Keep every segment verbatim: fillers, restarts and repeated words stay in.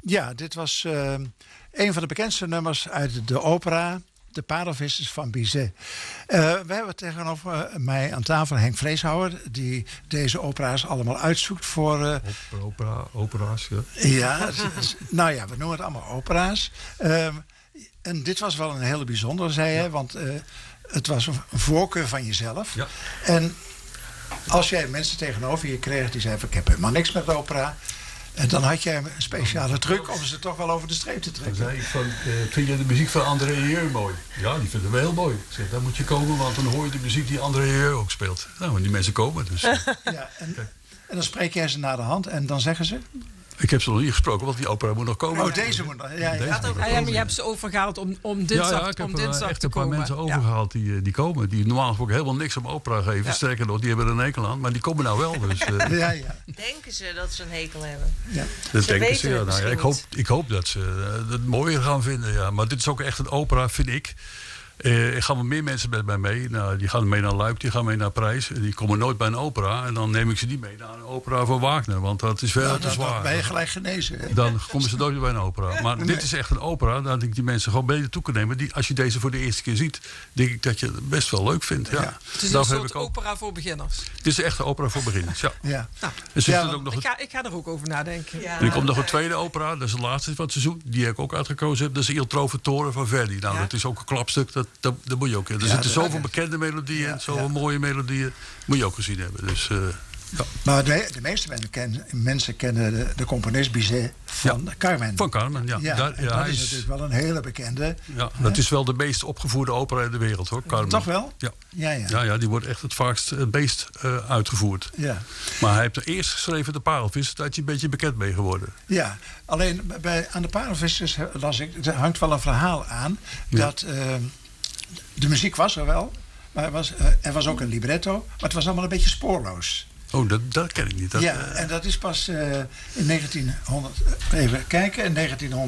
Ja, dit was uh, een van de bekendste nummers uit de opera De Parelvissers van Bizet. Uh, we hebben tegenover mij aan tafel Henk Vleeshouwer, die deze opera's allemaal uitzoekt voor... Uh, opera, opera's, ja. Ja, nou ja, we noemen het allemaal opera's. Uh, en dit was wel een hele bijzondere, zei je, ja. want uh, het was een voorkeur van jezelf. Ja. En als jij mensen tegenover je kreeg die zeiden, ik heb helemaal niks met opera... En dan had jij een speciale truc om ze toch wel over de streep te trekken. Dan zei ik van, uh, vind je de muziek van André Rieu mooi? Ja, die vinden we heel mooi. Ik zeg, dan moet je komen, want dan hoor je de muziek die André Rieu ook speelt. Nou, en die mensen komen dus. Ja, en, en dan spreek jij ze naar de hand en dan zeggen ze... Ik heb ze nog niet gesproken, want die opera moet nog komen. Oh, deze moet nog. Ja, ja. Deze ja, moet nog ja, maar je hebt ze overgehaald om, om dinsdag, ja, ja, ik heb om dinsdag echt te een paar komen. mensen overgehaald die, die komen. Die normaal gesproken helemaal niks om opera geven. Ja. Sterker nog, die hebben er een hekel aan. Maar die komen nou wel. Dus, uh, ja, ja. Denken ze dat ze een hekel hebben? Ja. Dat ze denken ze, ja. Nou, ja, ik, hoop, ik hoop dat ze uh, het mooier gaan vinden. Ja. Maar dit is ook echt een opera, vind ik. Uh, er gaan wel meer mensen met mij mee. Nou, die gaan mee naar Luik, die gaan mee naar Parijs. Die komen nooit bij een opera. En dan neem ik ze niet mee naar een opera van Wagner. Want dat is veel nou, te dan, zwaar. Dan ben je gelijk genezen. Hè? Dan komen ze nooit bij een opera. Maar nee. Dit is echt een opera. Dat ik die mensen gewoon beter toe kan nemen. Die, als je deze voor de eerste keer ziet, denk ik dat je het best wel leuk vindt. Ja. Ja. Het is een soort opera voor beginners. Het is echt een opera voor beginners, ja. ja. Nou, en ja, ook nog ik, ga, ik ga er ook over nadenken. Ja. En er komt nog een tweede opera. Dat is de laatste van het seizoen. Die ik ook uitgekozen heb. Dat is Il Trovatore van Verdi. Nou, ja. Dat is ook een klapstuk. Dat, dat, dat moet je ook. Er ja, zitten zoveel ja. bekende melodieën, ja, zoveel ja. mooie melodieën. Moet je ook gezien hebben. Dus, uh, ja. Maar de, de meeste mensen kennen, mensen kennen de, de componist Bizet van ja. Carmen. Van Carmen, ja. ja, Daar, ja dat is is natuurlijk wel een hele bekende. Ja, dat is wel de meest opgevoerde opera in de wereld, hoor, Carmen. Toch wel? Ja. Ja, ja. ja, ja die wordt echt het vaakst het meest uh, uitgevoerd. Ja. Maar hij heeft er eerst geschreven de Parelvissers, daar is hij een beetje bekend mee geworden. Ja, alleen bij, aan de Parelvissers las ik, er hangt wel een verhaal aan ja. dat uh, de muziek was er wel. Maar er was, uh, er was ook een libretto, maar het was allemaal een beetje spoorloos. Oh, dat, dat ken ik niet. Dat, ja, uh... en dat is pas uh, in negentienhonderd... Even kijken, in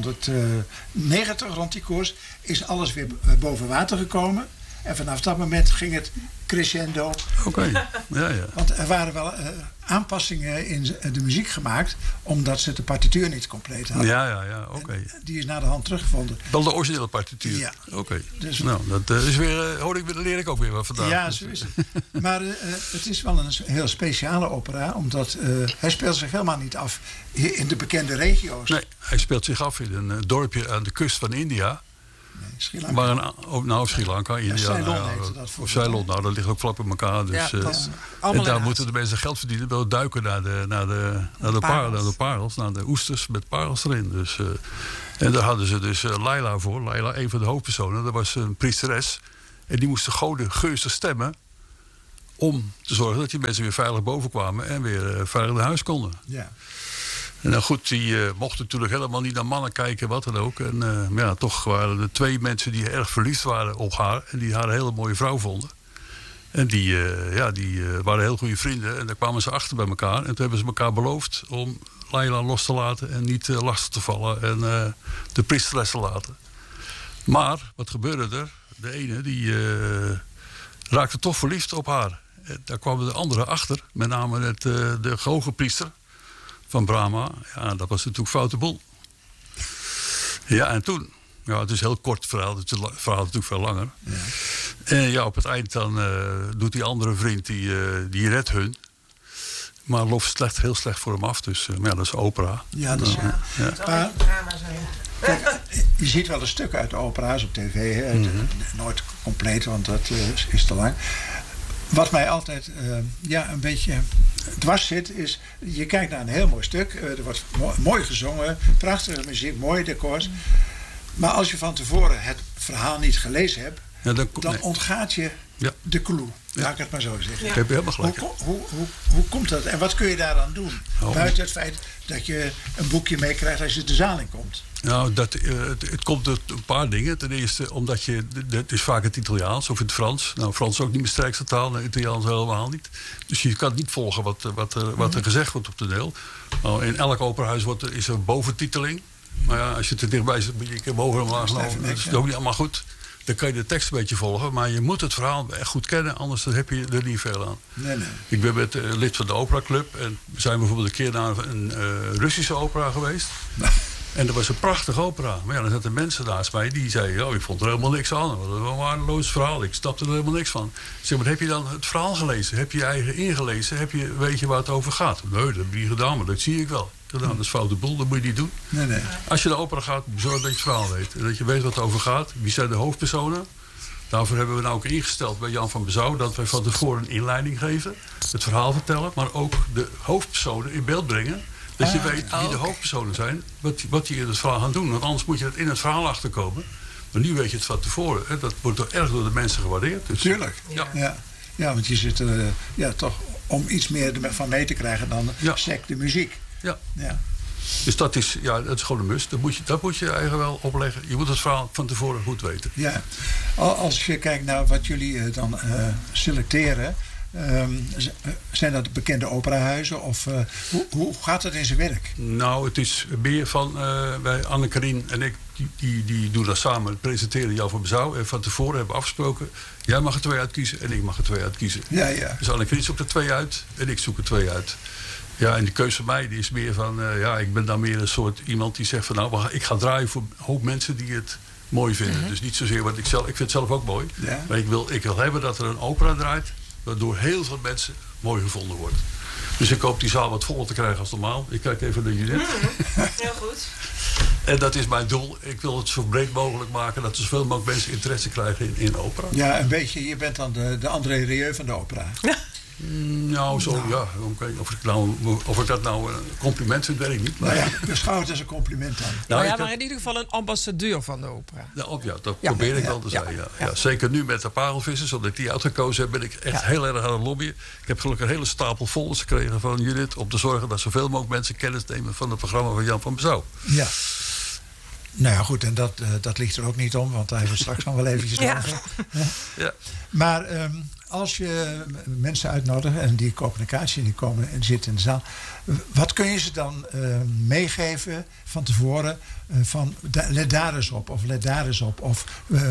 negentienhonderdnegentig, rond die koers, is alles weer boven water gekomen. En vanaf dat moment ging het crescendo. Oké, okay. ja, ja. Want er waren wel uh, aanpassingen in de muziek gemaakt, omdat ze de partituur niet compleet hadden. Ja, ja, ja, oké. Okay. Die is na de hand teruggevonden. Wel de originele partituur? Ja. Oké. Okay. Dus, nou, dat uh, is weer, uh, hoor ik, leer ik ook weer wat vandaan. Ja, zo is het. Maar uh, het is wel een heel speciale opera, omdat uh, hij speelt zich helemaal niet af in de bekende regio's. Nee, hij speelt zich af in een uh, dorpje aan de kust van India. Nee, Sri Lanka. Maar een, oh, nou, Sri Lanka, India. Ja, Ceylon nou, ja, heette dat voor of Ceylon, nou, dat ligt ook vlak bij elkaar. Dus, ja, uh, en daar moeten de mensen geld verdienen. Wel duiken naar de, naar de, naar de, parels. naar de parels, naar de oesters met parels erin. Dus, uh, en daar hadden ze dus uh, Laila voor. Laila, een van de hoofdpersonen, dat was een priesteres. En die moest de goden gunstig stemmen om te zorgen dat die mensen weer veilig boven kwamen en weer uh, veilig naar huis konden. Ja. En nou goed, die uh, mochten natuurlijk helemaal niet naar mannen kijken, wat dan ook. En uh, maar ja, toch waren er twee mensen die erg verliefd waren op haar. En die haar een hele mooie vrouw vonden. En die, uh, ja, die uh, waren heel goede vrienden. En daar kwamen ze achter bij elkaar. En toen hebben ze elkaar beloofd om Laila los te laten. En niet uh, lastig te vallen. En uh, de priesteres te laten. Maar, wat gebeurde er? De ene, die uh, raakte toch verliefd op haar. En daar kwamen de anderen achter. Met name het, uh, de hoge priester van Brahma. Ja, dat was natuurlijk foute boel. Ja, en toen... Ja, het is een heel kort verhaal. Het verhaal is natuurlijk veel langer. Ja. En ja, op het eind dan uh, doet die andere vriend, die, uh, die redt hun. Maar loopt slecht, heel slecht voor hem af. Dus uh, maar ja, dat is opera. Ja, dat is... Ja, ja. het zal niet drama zijn. Kijk, je ziet wel een stuk uit de opera's op tv. Hè. Mm-hmm. Nooit compleet, want dat uh, is te lang. Wat mij altijd uh, ja, een beetje dwars zit, is... Je kijkt naar een heel mooi stuk. Uh, er wordt mo- mooi gezongen. Prachtige muziek, mooie decors. Maar als je van tevoren het verhaal niet gelezen hebt... Ja, dan, dan nee. ontgaat je ja. de clue. Laat Ja. ik het maar zo zeggen. Ja. Heb je helemaal gelijk. Hoe, hoe, hoe, hoe komt dat? En wat kun je daaraan doen? Oh. Buiten het feit dat je een boekje meekrijgt als je de zaal in komt. Nou, dat, uh, het, het komt door een paar dingen. Ten eerste, omdat je... Het is vaak het Italiaans of het Frans. Nou, Frans is ook niet mijn sterkste taal. Nee, Italiaans helemaal niet. Dus je kan niet volgen wat, wat, er, wat er gezegd wordt op toneel. Nou, in elk operahuis wordt er, is er boventiteling. Maar ja, als je te dichtbij zit, moet je een keer boven en omlaag lopen. Dat is ook niet allemaal goed. Dan kan je de tekst een beetje volgen. Maar je moet het verhaal echt goed kennen. Anders dan heb je er niet veel aan. Nee, nee. Ik ben met, uh, lid van de operaclub. En we zijn bijvoorbeeld een keer naar een uh, Russische opera geweest. En dat was een prachtige opera. Maar ja, dan zaten mensen naast mij die zeiden... Oh, ik vond er helemaal niks aan. Dat was een waardeloos verhaal. Ik snapte er helemaal niks van. Ik zeg, maar heb je dan het verhaal gelezen? Heb je je eigen ingelezen? Heb je, weet je waar het over gaat? Nee, dat heb ik niet gedaan, maar dat zie ik wel. Nou, dat is foute boel, dat moet je niet doen. Nee, nee. Als je naar opera gaat, zorg dat je het verhaal weet. En dat je weet wat het over gaat. Wie zijn de hoofdpersonen? Daarvoor hebben we nou ook ingesteld bij Jan van Bezouw... dat wij van tevoren een inleiding geven. Het verhaal vertellen, maar ook de hoofdpersonen in beeld brengen... Dat je ah, weet wie de hoofdpersonen zijn, wat, wat die in het verhaal gaan doen. Want anders moet je het in het verhaal achterkomen. Maar nu weet je het van tevoren. Hè. Dat wordt toch erg door de mensen gewaardeerd. Dus, Tuurlijk. Ja. Ja. Ja, want je zit er uh, ja, toch om iets meer van mee te krijgen dan ja. sec de muziek. Ja. ja. Dus dat is, ja, dat is gewoon een must. Dat moet je, dat moet je eigenlijk wel opleggen. Je moet het verhaal van tevoren goed weten. Ja. Als je kijkt naar wat jullie uh, dan uh, selecteren... Um, zijn dat bekende operahuizen? Of uh, hoe, hoe gaat het in zijn werk? Nou, het is meer van... Uh, wij, Anne-Karien en ik, die, die, die doen dat samen. Presenteren Jan van Bezouw. En van tevoren hebben we afgesproken... Jij mag er twee uitkiezen en ik mag er twee uitkiezen. Ja, ja. Dus Anne-Karien zoekt er twee uit en ik zoek er twee uit. Ja, en die keuze van mij die is meer van... Uh, ja, ik ben dan meer een soort iemand die zegt van... nou, ik ga draaien voor een hoop mensen die het mooi vinden. Mm-hmm. Dus niet zozeer wat ik zelf... Ik vind het zelf ook mooi. Ja. Maar ik wil, ik wil hebben dat er een opera draait... waardoor heel veel mensen mooi gevonden wordt. Dus ik hoop die zaal wat voller te krijgen als normaal. Ik kijk even naar Judith. Mm-hmm. Heel goed. En dat is mijn doel. Ik wil het zo breed mogelijk maken... dat er zoveel mogelijk mensen interesse krijgen in, in opera. Ja, een beetje. Je bent dan de, de André Rieu van de opera. Nou, zo nou. ja. Of ik, nou, of ik dat nou een compliment vind, weet ik niet. Maar nou ja, beschouw het als een compliment dan. Nou, nou ja, maar in ieder geval een ambassadeur van de opera. Ja, op, ja dat ja. probeer ik ja. wel te zijn. Ja. Ja. Ja. Ja. Zeker nu met de parelvissers, omdat ik die uitgekozen heb, ben ik echt ja. heel erg aan het lobbyen. Ik heb gelukkig een hele stapel folders gekregen van Judith... om te zorgen dat zoveel mogelijk mensen kennis nemen van het programma van Jan van Bezouw. Ja. Nou ja, goed, en dat, uh, dat ligt er ook niet om, want daar hebben we straks nog wel eventjes ja. over. Ja. Maar um, als je mensen uitnodigt en die kopen een kaartje en die komen en zitten in de zaal... wat kun je ze dan uh, meegeven van tevoren uh, van da- let daar eens op of let daar eens op? Of, uh,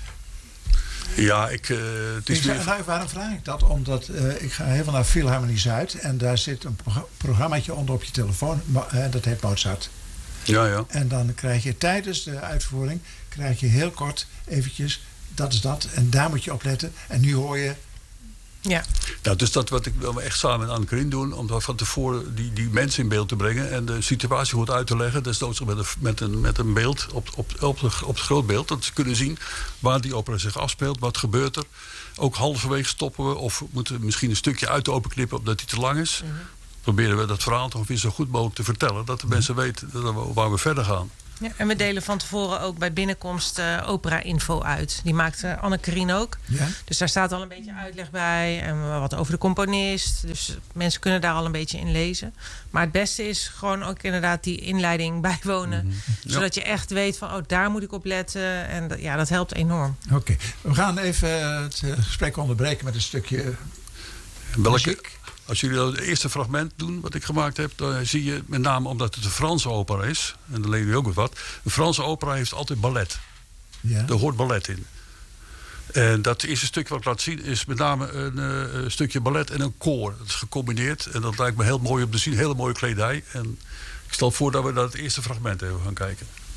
ja, ik... Uh, het is ik zeg, nou, waarom vraag ik dat? Omdat uh, ik ga heel veel naar Philharmonie Zuid en daar zit een pro- programmaatje onder op je telefoon, uh, dat heet Mozart. Ja, ja. En dan krijg je tijdens de uitvoering krijg je heel kort eventjes dat is dat en daar moet je op letten. En nu hoor je... Ja. Nou, dus dat wat ik wil echt samen met Anne-Karien doen... om van tevoren die, die mensen in beeld te brengen... en de situatie goed uit te leggen. Dat is nooit met een, met een, met een beeld op, op, op, de, op het grootbeeld. Dat ze kunnen zien waar die opera zich afspeelt. Wat gebeurt er. Ook halverwege stoppen we. Of we moeten misschien een stukje uit de openknippen... omdat die te lang is. Mm-hmm. Proberen we dat verhaal toch weer zo goed mogelijk te vertellen... dat de mensen weten waar we verder gaan. Ja, en we delen van tevoren ook bij binnenkomst uh, opera-info uit. Die maakt uh, Anne-Karien ook. Ja? Dus daar staat al een beetje uitleg bij. En wat over de componist. Dus mensen kunnen daar al een beetje in lezen. Maar het beste is gewoon ook inderdaad die inleiding bijwonen. Mm-hmm. Ja. Zodat je echt weet van, oh, daar moet ik op letten. En dat, ja, dat helpt enorm. Oké, okay. We gaan even het gesprek onderbreken met een stukje Welke? muziek. Als jullie het eerste fragment doen wat ik gemaakt heb... dan zie je met name omdat het een Franse opera is... en dan leren jullie ook wat wat... een Franse opera heeft altijd ballet. Ja. Er hoort ballet in. En dat eerste stuk wat ik laat zien is met name een, uh, een stukje ballet en een koor. Dat is gecombineerd en dat lijkt me heel mooi om te zien. Hele mooie kledij. En ik stel voor dat we naar het eerste fragment even gaan kijken.